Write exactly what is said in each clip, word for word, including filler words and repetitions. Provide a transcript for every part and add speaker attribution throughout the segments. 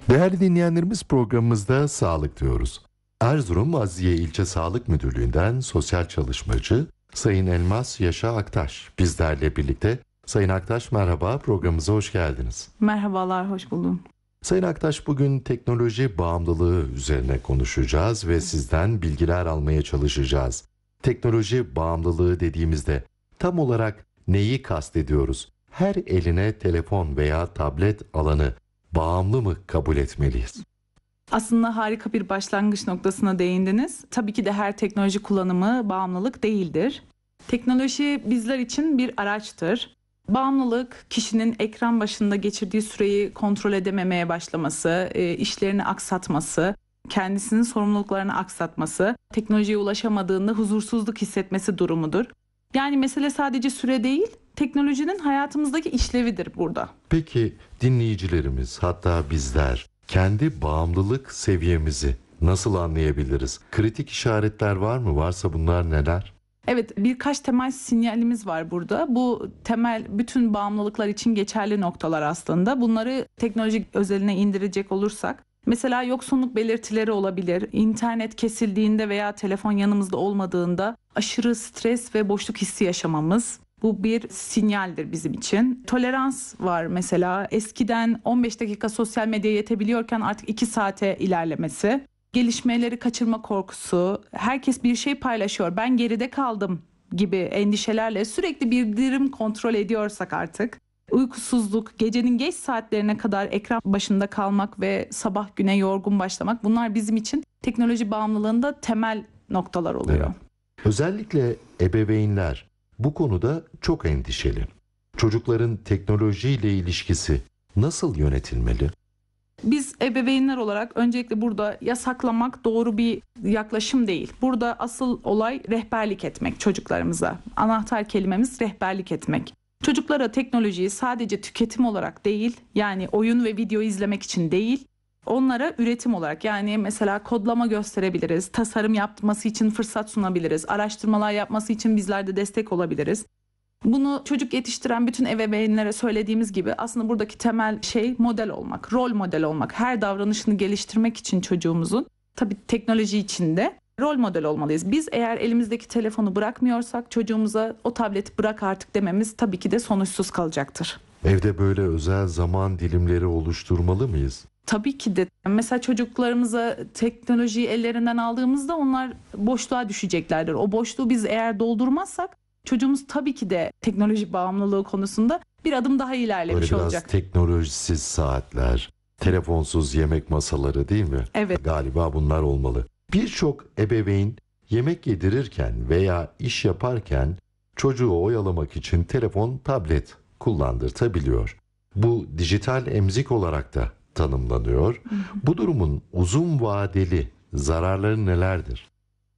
Speaker 1: Değerli dinleyenlerimiz, programımızda sağlık diyoruz. Erzurum Aziye İlçe Sağlık Müdürlüğü'nden sosyal çalışmacı Sayın Elmas Yaşa Aktaş bizlerle birlikte. Sayın Aktaş merhaba, programımıza hoş geldiniz.
Speaker 2: Merhabalar, hoş buldum.
Speaker 1: Sayın Aktaş, bugün teknoloji bağımlılığı üzerine konuşacağız ve sizden bilgiler almaya çalışacağız. Teknoloji bağımlılığı dediğimizde tam olarak neyi kastediyoruz? Her eline telefon veya tablet alanı bağımlı mı kabul etmeliyiz?
Speaker 2: Aslında harika bir başlangıç noktasına değindiniz. Tabii ki de her teknoloji kullanımı bağımlılık değildir. Teknoloji bizler için bir araçtır. Bağımlılık, kişinin ekran başında geçirdiği süreyi kontrol edememeye başlaması, işlerini aksatması, kendisinin sorumluluklarını aksatması, teknolojiye ulaşamadığında huzursuzluk hissetmesi durumudur. Yani mesele sadece süre değil, teknolojinin hayatımızdaki işlevidir burada.
Speaker 1: Peki dinleyicilerimiz, hatta bizler kendi bağımlılık seviyemizi nasıl anlayabiliriz? Kritik işaretler var mı? Varsa bunlar neler?
Speaker 2: Evet, birkaç temel sinyalimiz var burada. Bu temel bütün bağımlılıklar için geçerli noktalar aslında. Bunları teknoloji özeline indirecek olursak, mesela yoksunluk belirtileri olabilir. İnternet kesildiğinde veya telefon yanımızda olmadığında aşırı stres ve boşluk hissi yaşamamız. Bu bir sinyaldir bizim için. Tolerans var mesela. Eskiden on beş dakika sosyal medyaya yetebiliyorken artık iki saate ilerlemesi. Gelişmeleri kaçırma korkusu, herkes bir şey paylaşıyor, ben geride kaldım gibi endişelerle sürekli bildirim kontrol ediyorsak artık, uykusuzluk, gecenin geç saatlerine kadar ekran başında kalmak ve sabah güne yorgun başlamak, bunlar bizim için teknoloji bağımlılığında temel noktalar oluyor.
Speaker 1: Evet. Özellikle ebeveynler bu konuda çok endişeli. Çocukların teknolojiyle ilişkisi nasıl yönetilmeli?
Speaker 2: Biz ebeveynler olarak öncelikle burada yasaklamak doğru bir yaklaşım değil. Burada asıl olay rehberlik etmek çocuklarımıza. Anahtar kelimemiz rehberlik etmek. Çocuklara teknolojiyi sadece tüketim olarak değil, yani oyun ve video izlemek için değil, onlara üretim olarak, yani mesela kodlama gösterebiliriz, tasarım yapması için fırsat sunabiliriz, araştırmalar yapması için bizler de destek olabiliriz. Bunu çocuk yetiştiren bütün ebeveynlere söylediğimiz gibi aslında buradaki temel şey model olmak, rol model olmak. Her davranışını geliştirmek için çocuğumuzun, tabii teknoloji içinde rol model olmalıyız. Biz eğer elimizdeki telefonu bırakmıyorsak çocuğumuza o tableti bırak artık dememiz tabii ki de sonuçsuz kalacaktır.
Speaker 1: Evde böyle özel zaman dilimleri oluşturmalı mıyız?
Speaker 2: Tabii ki de. Mesela çocuklarımıza teknolojiyi ellerinden aldığımızda onlar boşluğa düşeceklerdir. O boşluğu biz eğer doldurmazsak çocuğumuz tabii ki de teknoloji bağımlılığı konusunda bir adım daha ilerlemiş
Speaker 1: Böyle biraz
Speaker 2: olacak.
Speaker 1: teknolojisiz saatler, telefonsuz yemek masaları, değil mi?
Speaker 2: Evet.
Speaker 1: Galiba bunlar olmalı. Birçok ebeveyn yemek yedirirken veya iş yaparken çocuğu oyalamak için telefon, tablet kullandırtabiliyor. Bu dijital emzik olarak da tanımlanıyor. Hı hı. Bu durumun uzun vadeli zararları nelerdir?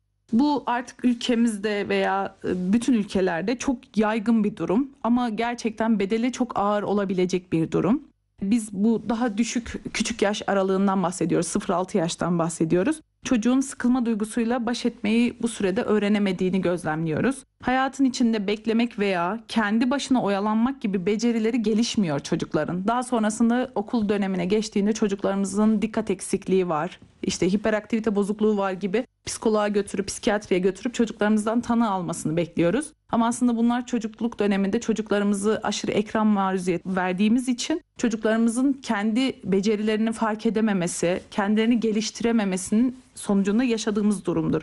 Speaker 2: Bu artık ülkemizde veya bütün ülkelerde çok yaygın bir durum ama gerçekten bedeli çok ağır olabilecek bir durum. Biz bu daha düşük küçük yaş aralığından bahsediyoruz. sıfır altı yaştan bahsediyoruz. Çocuğun sıkılma duygusuyla baş etmeyi bu sürede öğrenemediğini gözlemliyoruz. Hayatın içinde beklemek veya kendi başına oyalanmak gibi becerileri gelişmiyor çocukların. Daha sonrasında okul dönemine geçtiğinde çocuklarımızın dikkat eksikliği var, İşte hiperaktivite bozukluğu var gibi psikoloğa götürüp, psikiyatriye götürüp çocuklarımızdan tanı almasını bekliyoruz. Ama aslında bunlar çocukluk döneminde çocuklarımızı aşırı ekran maruziyet verdiğimiz için çocuklarımızın kendi becerilerini fark edememesi, kendilerini geliştirememesinin sonucunda yaşadığımız durumdur.